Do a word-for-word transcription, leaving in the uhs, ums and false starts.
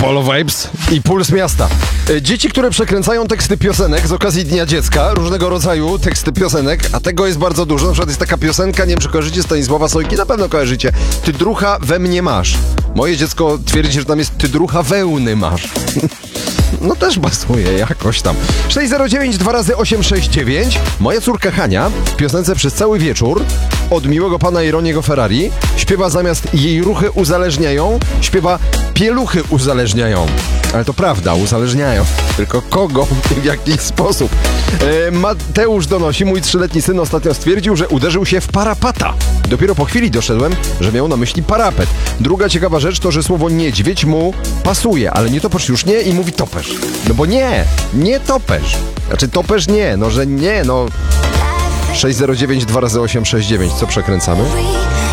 Polo Vibes i Puls Miasta. Dzieci, które przekręcają teksty piosenek z okazji Dnia Dziecka, różnego rodzaju teksty piosenek, a tego jest bardzo dużo. Na przykład jest taka piosenka, nie wiem czy kojarzycie, Stanisława Sojki, na pewno kojarzycie. Ty drucha we mnie masz. Moje dziecko twierdzi, że tam jest ty drucha wełny masz. No też pasuje jakoś tam. sześć zero dziewięć dwa razy osiem sześć dziewięć. Moja córka Hania w piosence Przez cały wieczór od miłego pana Ironiego Ferrari śpiewa zamiast jej ruchy uzależniają, śpiewa pieluchy uzależniają. Ale to prawda, uzależniają. Tylko kogo, w jaki sposób. E, Mateusz donosi, mój trzyletni syn ostatnio stwierdził, że uderzył się w parapata. Dopiero po chwili doszedłem, że miał na myśli parapet. Druga ciekawa rzecz to, że słowo niedźwiedź mu pasuje, ale nie topesz już nie i mówi topesz. No bo nie, nie topesz. Znaczy topesz nie, no że nie, no. sześć zero dziewięć dwa razy osiem sześć dziewięć, co przekręcamy?